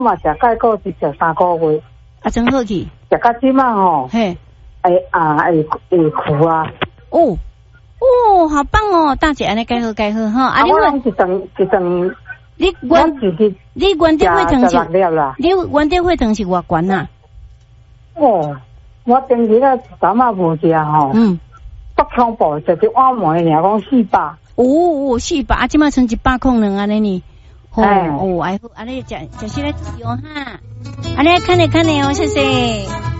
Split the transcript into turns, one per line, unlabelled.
嘛食钙固是食3个月。
啊，真好去。
食到即嘛吼，
嘿，
会苦啊。
哦，好棒哦！大姐安尼介好哈。啊，
我拢一顿，
你原底血糖是你原底血糖是偌悬啊？
哦，我顶日啊昨晚无食吼，足恐怖，食一碗糜尔，讲400。
400啊，即摆剩102安尼呢。哎好，安尼食些来注意哦哈。安尼看你哦，谢谢。